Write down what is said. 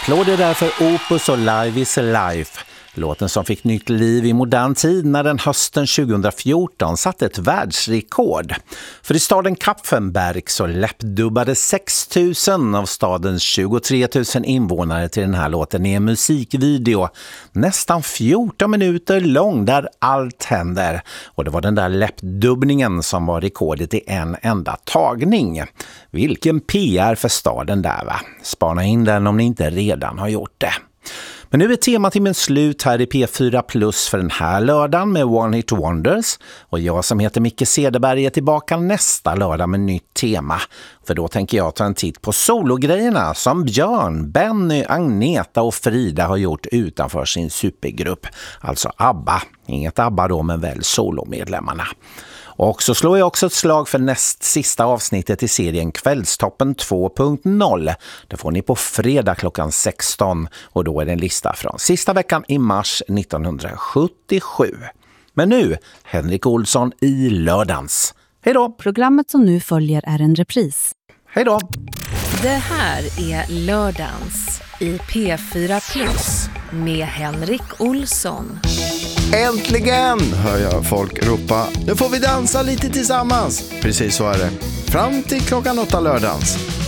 applåder därför Opus och Live is Life. Låten som fick nytt liv i modern tid när den hösten 2014 satte ett världsrekord. För i staden Kapfenberg så läppdubbade 6 000 av stadens 23 000 invånare till den här låten i en musikvideo. Nästan 14 minuter lång där allt händer. Och det var den där läppdubbningen som var rekordet i en enda tagning. Vilken PR för staden där, va? Spana in den om ni inte redan har gjort det. Men nu är tematimmen slut här i P4 Plus för den här lördagen med One Hit Wonders. Och jag som heter Micke Cederberg är tillbaka nästa lördag med nytt tema. För då tänker jag ta en titt på sologrejerna som Björn, Benny, Agneta och Frida har gjort utanför sin supergrupp. Alltså ABBA. Inget ABBA då, men väl solomedlemmarna. Och så slår jag också ett slag för näst sista avsnittet i serien Kvällstoppen 2.0. Det får ni på fredag klockan 16 och då är det en lista från sista veckan i mars 1977. Men nu, Henrik Olsson i Lördagens. Hej då! Programmet som nu följer är en repris. Hej då! Det här är Lördagens i P4 Plus med Henrik Olsson. Äntligen, hör jag folk ropa. Nu får vi dansa lite tillsammans. Precis så är det. Fram till klockan 8 lördagens.